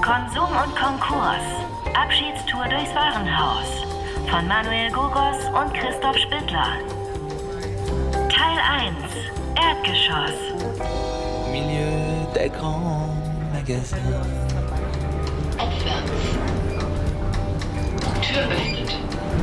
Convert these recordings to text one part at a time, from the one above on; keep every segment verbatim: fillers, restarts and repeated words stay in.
Konsum und Konkurs. Abschiedstour durchs Warenhaus. Von Manuel Gogos und Christoph Spittler. Teil eins. Erdgeschoss. Milieu der Grand Magasin. Abwärts. Tür beendet.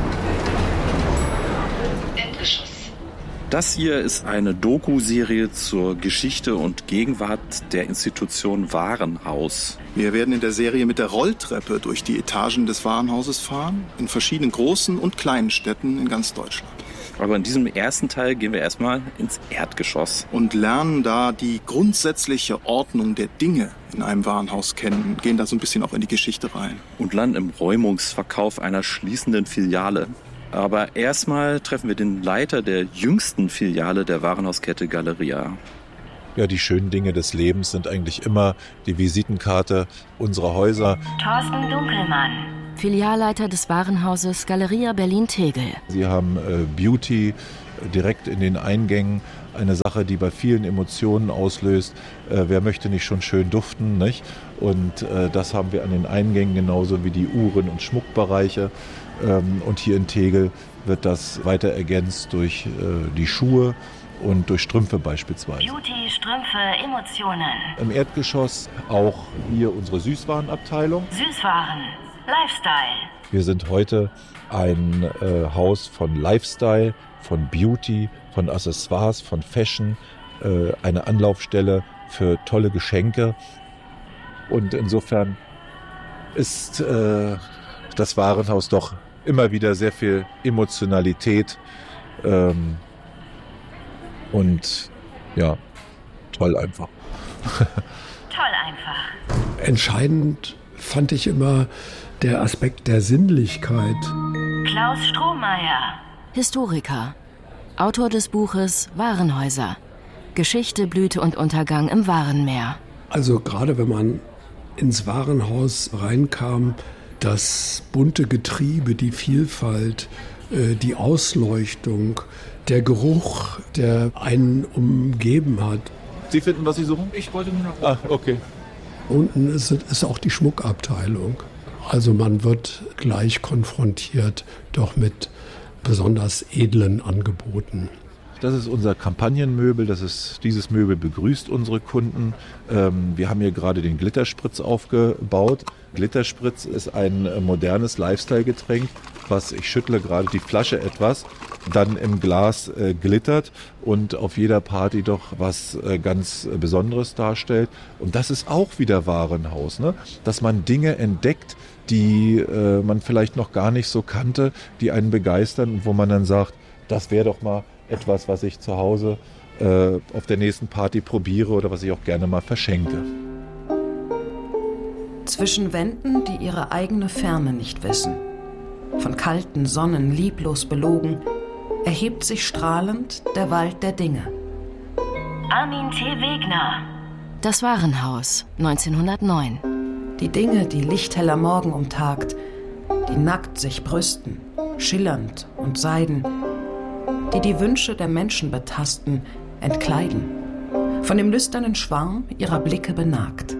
Erdgeschoss. Das hier ist eine Doku-Serie zur Geschichte und Gegenwart der Institution Warenhaus. Wir werden in der Serie mit der Rolltreppe durch die Etagen des Warenhauses fahren, in verschiedenen großen und kleinen Städten in ganz Deutschland. Aber in diesem ersten Teil gehen wir erstmal ins Erdgeschoss. Und lernen da die grundsätzliche Ordnung der Dinge in einem Warenhaus kennen, gehen da so ein bisschen auch in die Geschichte rein. Und landen im Räumungsverkauf einer schließenden Filiale. Aber erstmal treffen wir den Leiter der jüngsten Filiale der Warenhauskette Galeria. Ja, die schönen Dinge des Lebens sind eigentlich immer die Visitenkarte unserer Häuser. Thorsten Dunkelmann. Filialleiter des Warenhauses Galeria Berlin-Tegel. Sie haben äh, Beauty direkt in den Eingängen, eine Sache, die bei vielen Emotionen auslöst. Äh, wer möchte nicht schon schön duften, nicht? Und äh, das haben wir an den Eingängen, genauso wie die Uhren- und Schmuckbereiche. Ähm, und hier in Tegel wird das weiter ergänzt durch äh, die Schuhe und durch Strümpfe beispielsweise. Beauty, Strümpfe, Emotionen. Im Erdgeschoss auch hier unsere Süßwarenabteilung. Süßwaren, Lifestyle. Wir sind heute ein äh, Haus von Lifestyle, von Beauty, von Accessoires, von Fashion, äh, eine Anlaufstelle für tolle Geschenke. Und insofern ist äh, das Warenhaus doch immer wieder sehr viel Emotionalität ähm, und ja, toll einfach. Toll einfach. Entscheidend fand ich immer der Aspekt der Sinnlichkeit. Klaus Strohmeier. Historiker. Autor des Buches Warenhäuser. Geschichte, Blüte und Untergang im Warenmeer. Also gerade wenn man ins Warenhaus reinkam, das bunte Getriebe, die Vielfalt, die Ausleuchtung, der Geruch, der einen umgeben hat. Sie finden, was Sie suchen? Ich wollte nur noch... Ah, okay. Unten ist, ist auch die Schmuckabteilung. Also man wird gleich konfrontiert doch mit besonders edlen Angeboten. Das ist unser Kampagnenmöbel, das ist, dieses Möbel begrüßt unsere Kunden. Ähm, wir haben hier gerade den Glitterspritz aufgebaut. Glitterspritz ist ein äh, modernes Lifestyle-Getränk, was, ich schüttle gerade die Flasche etwas, dann im Glas äh, glittert und auf jeder Party doch was äh, ganz äh, Besonderes darstellt. Und das ist auch wieder Warenhaus, ne? Dass man Dinge entdeckt, die äh, man vielleicht noch gar nicht so kannte, die einen begeistern und wo man dann sagt, das wäre doch mal etwas, was ich zu Hause äh, auf der nächsten Party probiere oder was ich auch gerne mal verschenke. Zwischen Wänden, die ihre eigene Ferne nicht wissen, von kalten Sonnen lieblos belogen, erhebt sich strahlend der Wald der Dinge. Armin T. Wegner. Das Warenhaus, neunzehnhundertneun. Die Dinge, die lichtheller Morgen umtagt, die nackt sich brüsten, schillernd und seiden, die die Wünsche der Menschen betasten, entkleiden, von dem lüsternen Schwarm ihrer Blicke benagt.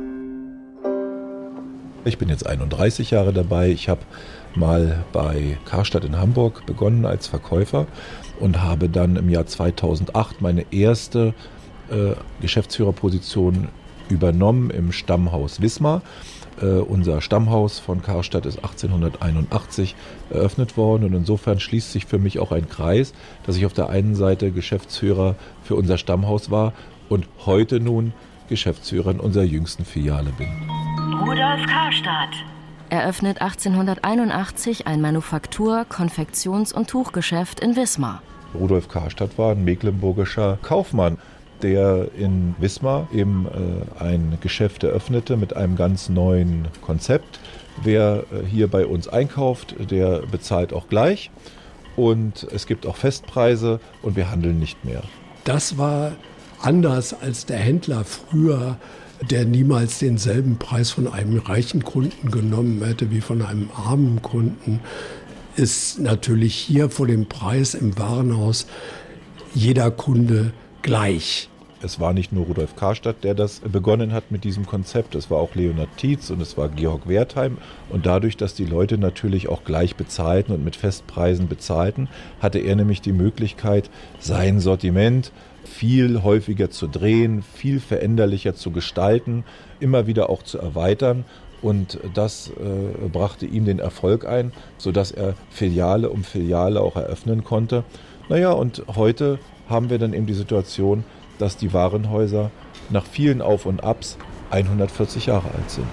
Ich bin jetzt einunddreißig Jahre dabei. Ich habe mal bei Karstadt in Hamburg begonnen als Verkäufer und habe dann im Jahr zweitausendacht meine erste äh, Geschäftsführerposition übernommen im Stammhaus Wismar. Uh, unser Stammhaus von Karstadt ist achtzehnhunderteinundachtzig eröffnet worden und insofern schließt sich für mich auch ein Kreis, dass ich auf der einen Seite Geschäftsführer für unser Stammhaus war und heute nun Geschäftsführer in unserer jüngsten Filiale bin. Rudolf Karstadt. Eröffnet achtzehnhunderteinundachtzig ein Manufaktur-, Konfektions- und Tuchgeschäft in Wismar. Rudolf Karstadt war ein mecklenburgischer Kaufmann, der in Wismar eben äh, ein Geschäft eröffnete mit einem ganz neuen Konzept. Wer äh, hier bei uns einkauft, der bezahlt auch gleich und es gibt auch Festpreise und wir handeln nicht mehr. Das war anders als der Händler früher, der niemals denselben Preis von einem reichen Kunden genommen hätte wie von einem armen Kunden, ist natürlich hier vor dem Preis im Warenhaus jeder Kunde gleich. Es war nicht nur Rudolf Karstadt, der das begonnen hat mit diesem Konzept, es war auch Leonhard Tietz und es war Georg Wertheim. Und dadurch, dass die Leute natürlich auch gleich bezahlten und mit Festpreisen bezahlten, hatte er nämlich die Möglichkeit, sein Sortiment viel häufiger zu drehen, viel veränderlicher zu gestalten, immer wieder auch zu erweitern. Und das äh, brachte ihm den Erfolg ein, sodass er Filiale um Filiale auch eröffnen konnte. Naja, und heute haben wir dann eben die Situation, dass die Warenhäuser nach vielen Auf und Abs hundertvierzig Jahre alt sind.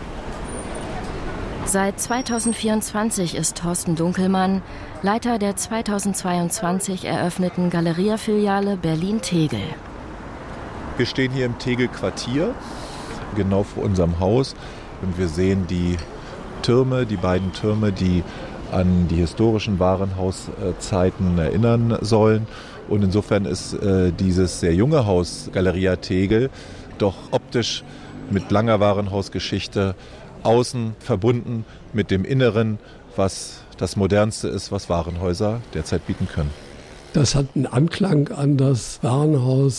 Seit zweitausendvierundzwanzig ist Thorsten Dunkelmann Leiter der zweitausendzweiundzwanzig eröffneten Galeria-Filiale Berlin-Tegel. Wir stehen hier im Tegel-Quartier, genau vor unserem Haus. Und wir sehen die Türme, die beiden Türme, die an die historischen Warenhauszeiten erinnern sollen. Und insofern ist äh, dieses sehr junge Haus Galeria Tegel doch optisch mit langer Warenhausgeschichte außen verbunden mit dem Inneren, was das Modernste ist, was Warenhäuser derzeit bieten können. Das hat einen Anklang an das Warenhaus